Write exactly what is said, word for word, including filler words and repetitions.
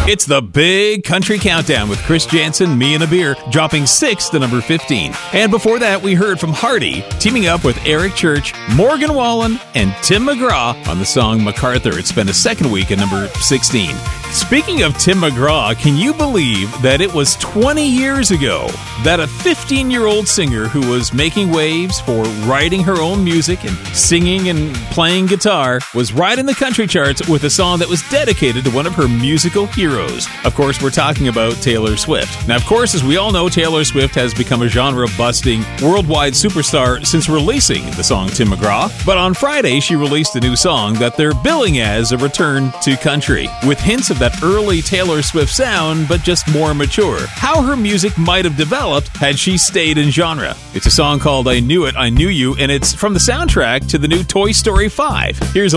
It's the Big Country Countdown with Chris Jansen, me and a beer, dropping six to number fifteen. And before that, we heard from Hardy, teaming up with Eric Church, Morgan Wallen, and Tim McGraw on the song MacArthur. It spent a second week at number sixteen. Speaking of Tim McGraw, can you believe that it was twenty years ago that a fifteen-year-old singer who was making waves for writing her own music and singing and playing guitar was riding the country charts with a song that was dedicated to one of her musical heroes? Of course, we're talking about Taylor Swift. Now, of course, as we all know, Taylor Swift has become a genre-busting, worldwide superstar since releasing the song Tim McGraw. But on Friday, she released a new song that they're billing as a return to country, with hints of that early Taylor Swift sound, but just more mature. How her music might have developed had she stayed in genre. It's a song called I Knew It, I Knew You, and it's from the soundtrack to the new Toy Story five. Here's a